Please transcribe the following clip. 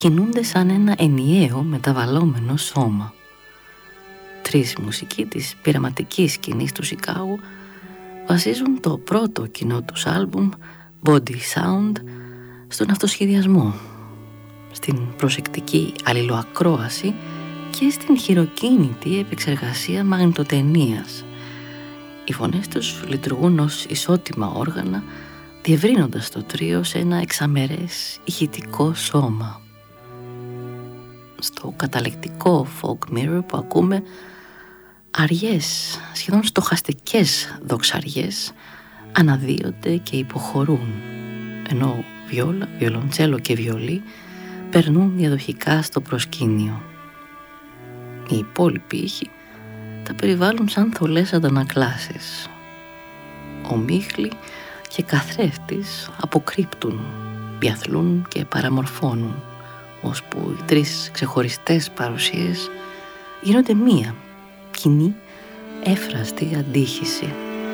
κινούνται σαν ένα ενιαίο μεταβαλλόμενο σώμα. Τρεις μουσικοί της πειραματικής σκηνής του Σικάγου βασίζουν το πρώτο κοινό τους άλμπουμ Body Sound στον αυτοσχεδιασμό, στην προσεκτική αλληλοακρόαση και στην χειροκίνητη επεξεργασία μαγνητοτενίας. Οι φωνές τους λειτουργούν ως ισότιμα όργανα, διευρύνοντας το τρίο σε ένα εξαμερές ηχητικό σώμα. Στο καταλεκτικό folk mirror που ακούμε, αριές, σχεδόν στοχαστικές δοξαριές αναδύονται και υποχωρούν, ενώ βιόλα, βιολοντσέλο και βιολί περνούν διαδοχικά στο προσκήνιο. Οι υπόλοιποι ήχοι τα περιβάλλουν σαν θολές αντανακλάσεις. Ομίχλοι και καθρέφτης αποκρύπτουν, διαθλούν και παραμορφώνουν, ώσπου οι τρεις ξεχωριστές παρουσίες γίνονται μία κοινή, έφραστη αντίχηση.